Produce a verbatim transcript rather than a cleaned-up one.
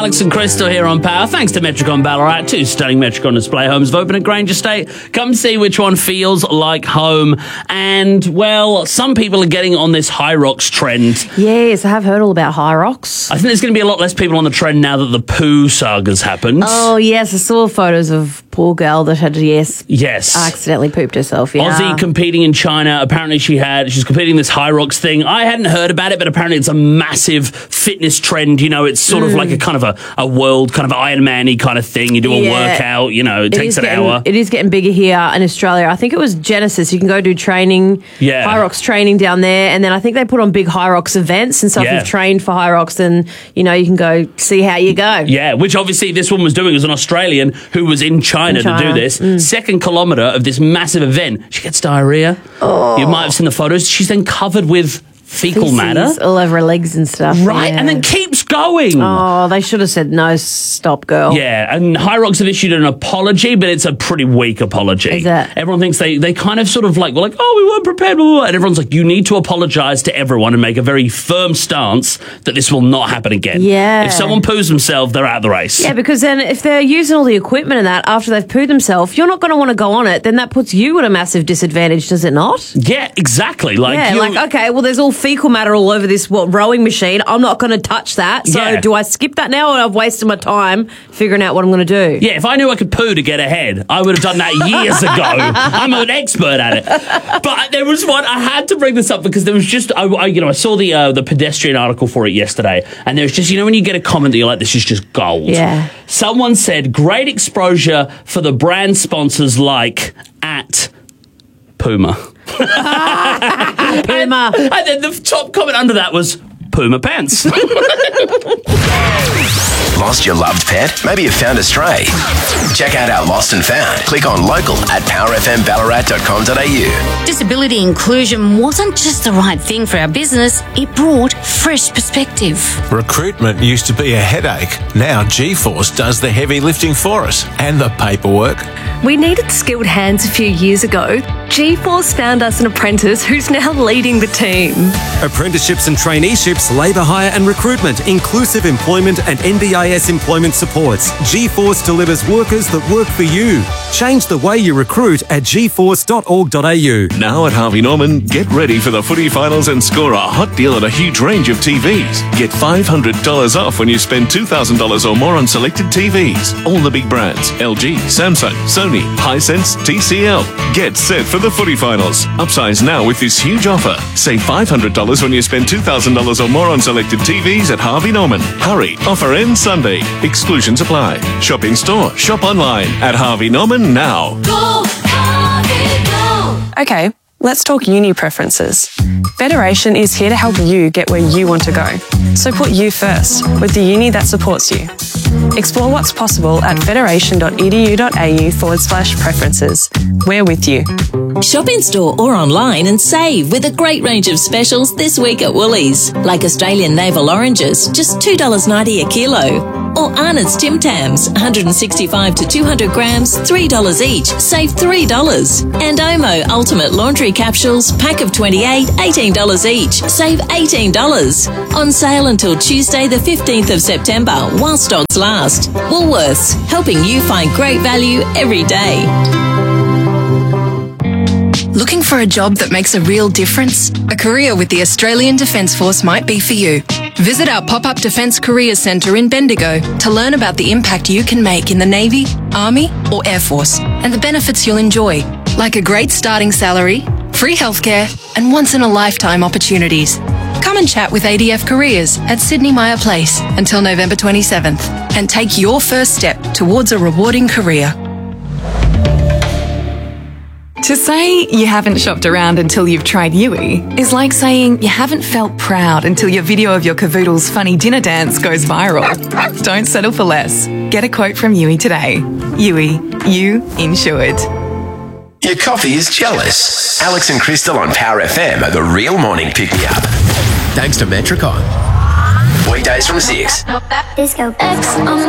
Alex and Crystal here on Power. Thanks to Metricon Ballarat. Two stunning Metricon display homes have opened at Grange Estate. Come see which one feels like home. And, well, some people are getting on this Hyrox trend. Yes, I have heard all about Hyrox. I think there's going to be a lot less people on the trend now that the poo saga's happened. Oh, yes, I saw photos of poor girl that had, yes, yes, accidentally pooped herself, yeah. Aussie competing in China. Apparently she had, she's competing this Hyrox thing. I hadn't heard about it, but apparently it's a massive fitness trend. You know, it's sort mm. of like a kind of a, a world kind of Iron Man-y kind of thing. You do a yeah. workout, you know, it, it takes an getting, hour. It is getting bigger here in Australia. I think it was Genesis. You can go do training, yeah. Hyrox training down there, and then I think they put on big Hyrox events, and so yeah. if you've trained for Hyrox, then, you know, you can go see how you go. Yeah, which obviously this woman was doing as an Australian who was in China, in China. to do this. Mm. Second kilometre of this massive event, she gets diarrhea. Oh. You might have seen the photos. She's then covered with fecal Feces matter all over her legs and stuff, right? Yeah. And then keeps going. Oh, they should have said no, stop, girl. Yeah, and Hyrox have issued an apology, but it's a pretty weak apology. Is it? Everyone thinks they they kind of sort of like, well, like, oh, we weren't prepared, blah, blah, blah. And everyone's like, you need to apologise to everyone and make a very firm stance that this will not happen again. Yeah. If someone poos themselves, they're out of the race. Yeah, because then if they're using all the equipment and that after they've pooed themselves, you're not going to want to go on it. Then that puts you at a massive disadvantage, does it not? Yeah, exactly. Like, yeah, like okay, well, there's all fecal matter all over this what rowing machine. I'm not going to touch that. So yeah. do I skip that now, or I've wasted my time figuring out what I'm going to do? Yeah, if I knew I could poo to get ahead, I would have done that years ago. I'm an expert at it. But there was one I had to bring this up because there was just I, I you know I saw the uh, the pedestrian article for it yesterday, and there's just, you know, when you get a comment that you're like, this is just gold. Yeah. Someone said great exposure for the brand sponsors like at Puma. Puma. And, and then the top comment under that was Puma pants. Lost your loved pet? Maybe you found a stray. Check out our Lost and Found. Click on local at power f m ballarat dot com dot a u. Disability inclusion wasn't just the right thing for our business, it brought fresh perspective. Recruitment used to be a headache. Now G-Force does the heavy lifting for us and the paperwork. We needed skilled hands a few years ago. G-Force found us an apprentice who's now leading the team. Apprenticeships and traineeships, labour hire and recruitment, inclusive employment and N D I S employment supports. G-Force delivers workers that work for you. Change the way you recruit at g force dot org dot a u. Now at Harvey Norman, get ready for the footy finals and score a hot deal on a huge range of T Vs. Get five hundred dollars off when you spend two thousand dollars or more on selected T Vs. All the big brands, L G, Samsung, Sony, Hisense, T C L. Get set for the footy finals. Upsize now with this huge offer. Save five hundred dollars when you spend two thousand dollars or more on selected T Vs at Harvey Norman. Hurry, offer ends Sunday. Exclusions apply. Shop in store, shop online at Harvey Norman now. Go, Harvey, go. Okay, let's talk uni preferences. Federation is here to help you get where you want to go. So put you first with the uni that supports you. Explore what's possible at federation dot e d u dot a u forward slash preferences. We're with you. Shop in store or online and save with a great range of specials this week at Woolies, like Australian navel oranges, just two dollars ninety a kilo. Or Arnott's Tim Tams, one sixty-five to two hundred grams, three dollars each, save three dollars. And Omo Ultimate Laundry Capsules, pack of twenty-eight, eighteen dollars each, save eighteen dollars. On sale until Tuesday the fifteenth of September, while stocks last. Woolworths, helping you find great value every day. Looking for a job that makes a real difference? A career with the Australian Defence Force might be for you. Visit our pop-up Defence Career Centre in Bendigo to learn about the impact you can make in the Navy, Army or Air Force and the benefits you'll enjoy, like a great starting salary, free healthcare and once-in-a-lifetime opportunities. Come and chat with A D F Careers at Sydney Myer Place until November twenty-seventh and take your first step towards a rewarding career. To say you haven't shopped around until you've tried Yui is like saying you haven't felt proud until your video of your cavoodle's funny dinner dance goes viral. Don't settle for less. Get a quote from Yui today. Yui, you insured. Your coffee is jealous. Alex and Crystal on Power F M are the real morning pick-me-up. Thanks to Metricon. Weekdays from six. Disco X on